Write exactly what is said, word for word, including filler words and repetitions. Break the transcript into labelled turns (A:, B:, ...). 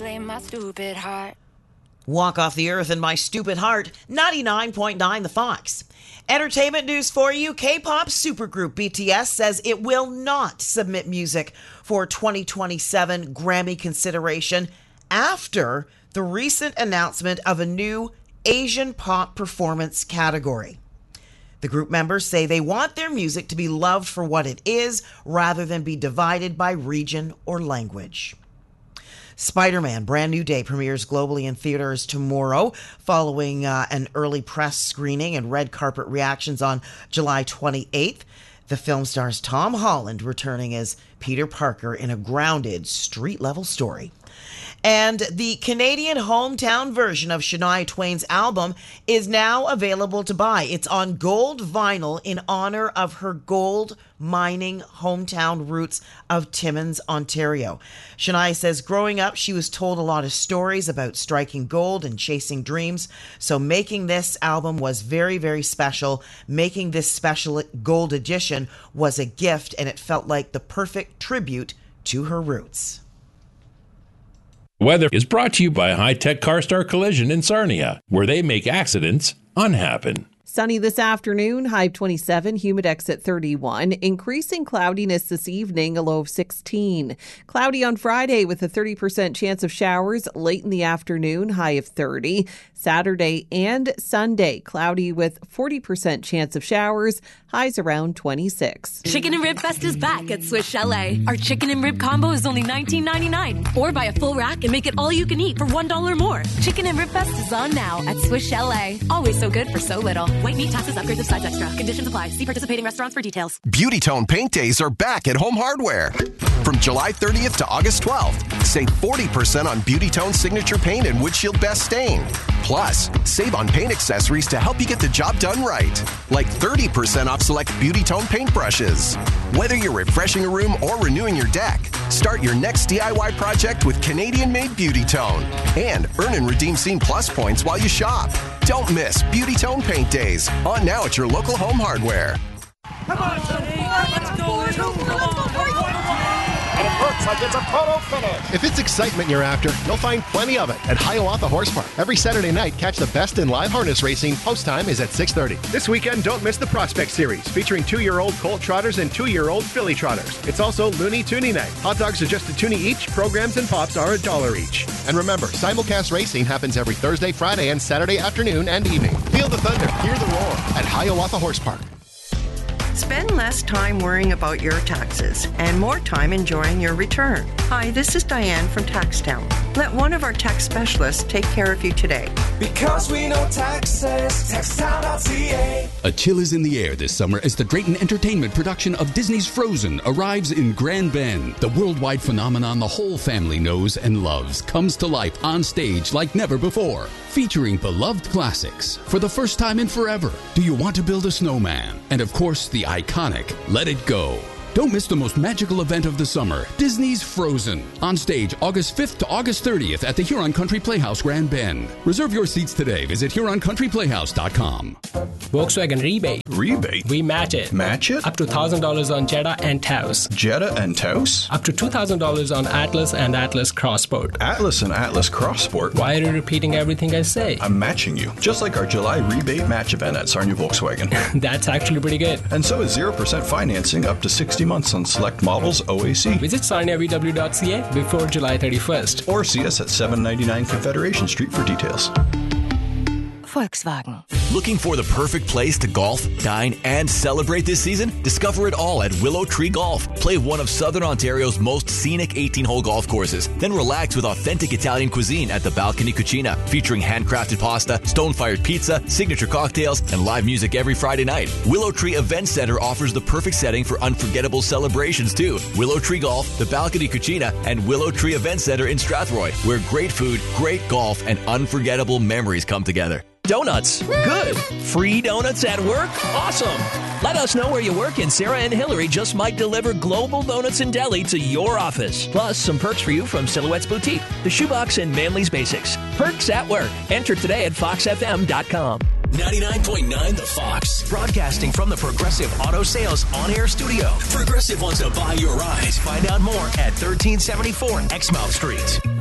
A: blame my stupid heart.
B: Walk Off the Earth in My Stupid Heart, ninety-nine point nine The Fox. Entertainment news for you. K-pop supergroup B T S says it will not submit music for twenty twenty-seven Grammy consideration after the recent announcement of a new Asian pop performance category. The group members say they want their music to be loved for what it is rather than be divided by region or language. Spider-Man Brand New Day premieres globally in theaters tomorrow following uh, an early press screening and red carpet reactions on July twenty-eighth. The film stars Tom Holland returning as Peter Parker in a grounded, street-level story. And the Canadian hometown version of Shania Twain's album is now available to buy. It's on gold vinyl in honor of her gold mining hometown roots of Timmins, Ontario. Shania says growing up, she was told a lot of stories about striking gold and chasing dreams. So making this album was very, very special. Making this special gold edition was a gift, and it felt like the perfect tribute to her roots.
C: Weather is brought to you by High Tech CarStar Collision in Sarnia, where they make accidents unhappen.
D: Sunny this afternoon, high of twenty-seven, humidex at thirty-one. Increasing cloudiness this evening, a low of sixteen. Cloudy on Friday with a thirty percent chance of showers late in the afternoon, high of thirty. Saturday and Sunday, cloudy with forty percent chance of showers, highs around twenty-six.
E: Chicken and Rib Fest is back at Swiss Chalet. Our chicken and rib combo is only nineteen ninety-nine. Or buy a full rack and make it all you can eat for one dollar more. Chicken and Rib Fest is on now at Swiss Chalet. Always so good for so little. White meat, taxes, upgrades of size extra. Conditions apply. See participating restaurants for details.
F: Beauty Tone Paint Days are back at Home Hardware. From July thirtieth to August twelfth, save forty percent on Beauty Tone Signature Paint and Windshield Best Stain. Plus, save on paint accessories to help you get the job done right. Like thirty percent off select Beauty Tone paint brushes. Whether you're refreshing a room or renewing your deck, start your next D I Y project with Canadian-made Beauty Tone. And earn and redeem Scene Plus points while you shop. Don't miss Beauty Tone Paint Days. On now at your local Home Hardware.
G: Come on, Sonny. Let's go. Come on. And it looks like it's a photo finish.
H: If it's excitement you're after, you'll find plenty of it at Hiawatha Horse Park. Every Saturday night, catch the best in live harness racing. Post time is at six thirty.
I: This weekend, don't miss the Prospect Series, featuring two-year-old Colt Trotters and two-year-old Filly Trotters. It's also Looney Toonie Night. Hot dogs are just a toonie each. Programs and pops are a dollar each.
H: And remember, simulcast racing happens every Thursday, Friday, and Saturday afternoon and evening. Feel the thunder, hear the roar at Hiawatha Horse Park.
J: Spend less time worrying about your taxes and more time enjoying your return. Hi, this is Diane from TaxTown. Let one of our tax specialists take care of you today.
K: Because we know taxes, taxtown dot c a.
L: A chill is in the air this summer as the Drayton Entertainment production of Disney's Frozen arrives in Grand Bend. The worldwide phenomenon the whole family knows and loves comes to life on stage like never before. Featuring beloved classics for the first time in forever. Do You Want to Build a Snowman? And of course, the iconic Let It Go. Don't miss the most magical event of the summer, Disney's Frozen. On stage August fifth to August thirtieth at the Huron Country Playhouse, Grand Bend. Reserve your seats today. Visit huron country playhouse dot com.
M: Volkswagen rebate.
N: Rebate?
M: We match it.
N: Match it?
M: Up to one thousand dollars on Jetta and Taos.
N: Jetta and Taos?
M: Up to two thousand dollars on Atlas and Atlas Crossport.
N: Atlas and Atlas Crossport?
M: Why are you repeating everything I say?
N: I'm matching you. Just like our July rebate match event at Sarnia Volkswagen.
M: That's actually pretty good.
N: And so is zero percent financing up to sixty months on select models O A C.
M: Visit sarnia v w dot c a before July thirty-first.
N: Or see us at seven ninety-nine Confederation Street for details.
O: Volkswagen. Looking for the perfect place to golf, dine, and celebrate this season? Discover it all at Willow Tree Golf. Play one of Southern Ontario's most scenic eighteen-hole golf courses. Then relax with authentic Italian cuisine at the Balcony Cucina, featuring handcrafted pasta, stone-fired pizza, signature cocktails, and live music every Friday night. Willow Tree Event Center offers the perfect setting for unforgettable celebrations, too. Willow Tree Golf, the Balcony Cucina, and Willow Tree Event Center in Strathroy, where great food, great golf, and unforgettable memories come together.
P: Donuts. Good. Free donuts at work? Awesome. Let us know where you work and Sarah and Hillary just might deliver Global Donuts and Deli to your office. Plus, some perks for you from Silhouette's Boutique, The Shoebox, and Manly's Basics. Perks at work. Enter today at fox f m dot com.
Q: ninety-nine point nine The Fox. Broadcasting from the Progressive Auto Sales on-air studio. Progressive wants to buy your ride. Find out more at thirteen seventy-four Exmouth Street.